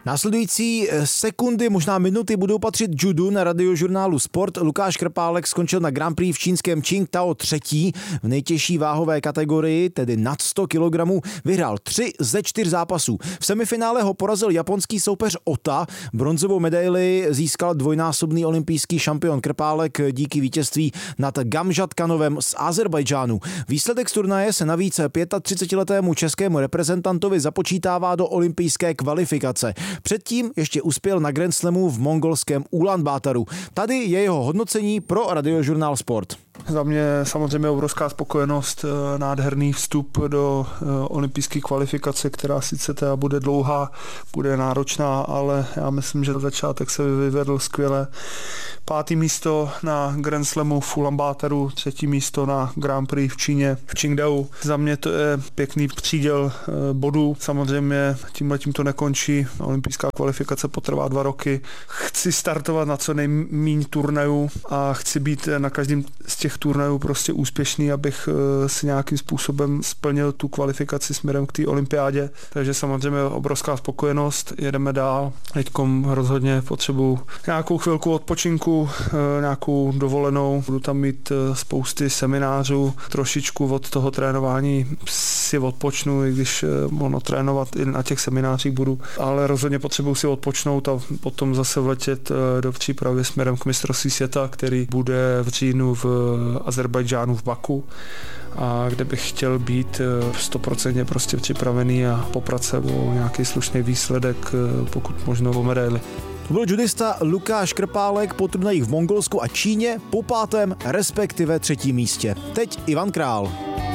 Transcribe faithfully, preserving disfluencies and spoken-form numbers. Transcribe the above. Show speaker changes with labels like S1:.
S1: Následující sekundy, možná minuty budou patřit judu. Na Radiožurnálu Sport Lukáš Krpálek skončil na Grand Prix v čínském Qingdao třetí v nejtěžší váhové kategorii, tedy nad sto kilogramů. Vyhrál tři ze čtyř zápasů. V semifinále ho porazil japonský soupeř Ota. Bronzovou medaili získal dvojnásobný olympijský šampion Krpálek díky vítězství nad Gamžatkanovem z Azerbajdžánu. Výsledek z turnaje se navíc třicetiletého českému reprezentantovi započítává do olympijské kvalifikace. Předtím ještě uspěl na Grand Slamu v mongolském Ulaanbaataru. Tady je jeho hodnocení pro Radiožurnál Sport.
S2: Za mě samozřejmě obrovská spokojenost, nádherný vstup do olympijské kvalifikace, která sice teda bude dlouhá, bude náročná, ale já myslím, že začátek se vyvedl skvěle. Pátý místo na Grand Slamu v Ulaanbaataru, třetí místo na Grand Prix v Číně, v Qingdao. Za mě to je pěkný příděl bodů. Samozřejmě tímhletím to nekončí. Olympijská kvalifikace potrvá dva roky. Chci startovat na co nejméně turnajů a chci být na každém z těch turnajů prostě úspěšný, abych si nějakým způsobem splnil tu kvalifikaci směrem k té olympiádě. Takže samozřejmě obrovská spokojenost. Jedeme dál. Teďkom rozhodně potřebuji nějakou chvilku odpočinku, nějakou dovolenou. Budu tam mít spousty seminářů. Trošičku od toho trénování si odpočnu, i když ono trénovat i na těch seminářích budu, ale rozhodně potřebuji si odpočnout a potom zase vletět do přípravy směrem k mistrovství světa, který bude v říjnu v Azerbajdžánu v Baku, a kde bych chtěl být stoprocentně prostě připravený a poprat se o nějaký slušný výsledek, pokud možno o medaili.
S1: To byl judista Lukáš Krpálek po turnajích v Mongolsku a Číně po pátém, respektive třetím místě. Teď Ivan Král.